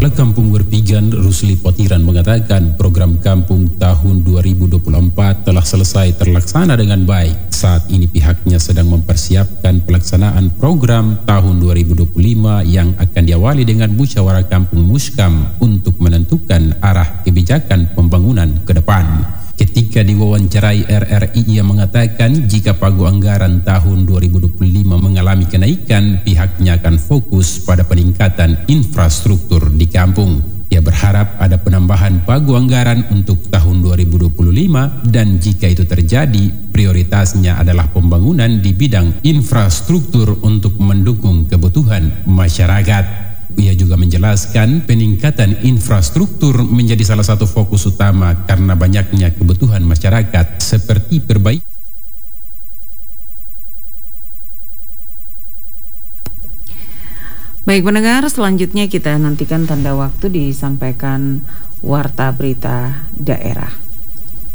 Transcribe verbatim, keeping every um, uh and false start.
Kepala Kampung Werpigan Rusli Potiran mengatakan program Kampung tahun dua ribu dua puluh empat telah selesai terlaksana dengan baik. Saat ini pihaknya sedang mempersiapkan pelaksanaan program tahun dua ribu dua puluh lima yang akan diawali dengan musyawarah kampung Muskam untuk menentukan arah kebijakan pembangunan ke depan. Ketika diwawancarai R R I, ia mengatakan jika pagu anggaran tahun dua ribu dua puluh lima mengalami kenaikan, pihaknya akan fokus pada peningkatan infrastruktur di kampung. Ia berharap ada penambahan pagu anggaran untuk tahun dua ribu dua puluh lima dan jika itu terjadi, prioritasnya adalah pembangunan di bidang infrastruktur untuk mendukung kebutuhan masyarakat. Ia juga menjelaskan peningkatan infrastruktur menjadi salah satu fokus utama karena banyaknya kebutuhan masyarakat seperti perbaikan. Baik pendengar, selanjutnya kita nantikan tanda waktu disampaikan Warta Berita Daerah.